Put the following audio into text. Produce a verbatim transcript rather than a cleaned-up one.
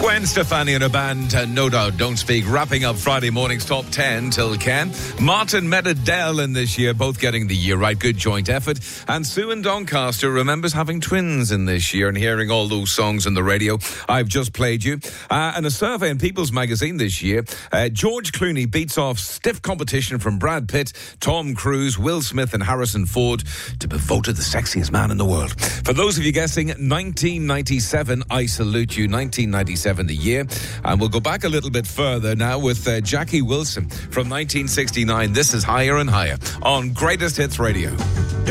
Gwen Stefani and a band, uh, No Doubt Don't Speak, wrapping up Friday morning's top ten till Ken. Martin met Adele in this year, both getting the year right. Good joint effort. And Sue in Doncaster remembers having twins in this year and hearing all those songs on the radio I've just played you. Uh, and a survey in People's Magazine this year, uh, George Clooney beats off stiff competition from Brad Pitt, Tom Cruise, Will Smith and Harrison Ford to be voted the sexiest man in the world. For those of you guessing, nineteen ninety-seven, I salute you. nineteen ninety-seven, the year. And we'll go back a little bit further now with uh, Jackie Wilson from nineteen sixty-nine. This is Higher and Higher on Greatest Hits Radio.